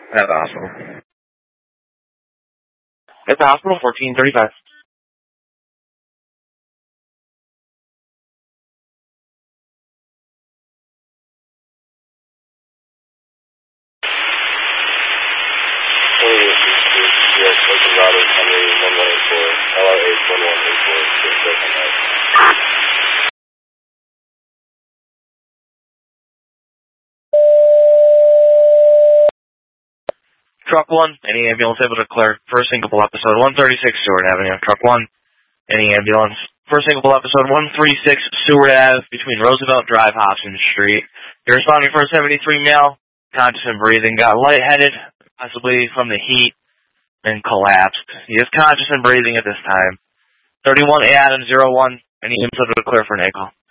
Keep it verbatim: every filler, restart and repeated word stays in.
At the hospital. At the hospital, fourteen thirty-five. Truck one, any ambulance able to clear first syncopal episode one thirty-six Seward Avenue. Truck one, any ambulance. First syncopal episode one thirty-six Seward Ave between Roosevelt Drive, Hobson Street. You're responding for a seventy-three male, conscious and breathing, got lightheaded, possibly from the heat, and collapsed. He is conscious and breathing at this time. thirty-one A Adam zero one, any ambulance able to clear for an A call.